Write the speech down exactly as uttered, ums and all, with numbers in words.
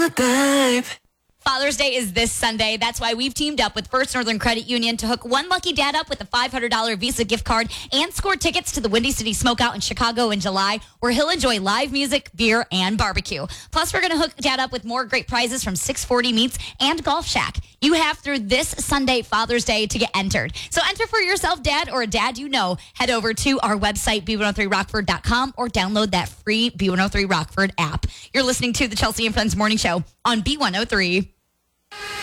Father's Day is this Sunday. That's why we've teamed up with First Northern Credit Union to hook one lucky dad up with a five hundred dollars Visa gift card and score tickets to the Windy City Smokeout in Chicago in July, where he'll enjoy live music, beer, and barbecue. Plus, we're going to hook dad up with more great prizes from six forty Meats and Golf Shack. You have through this Sunday, Father's Day, to get entered. So enter for yourself, dad, or a dad you know. Head over to our website, B one oh three rockford dot com, or download that free B one oh three Rockford app. You're listening to the Chelsea and Friends Morning Show on B one oh three.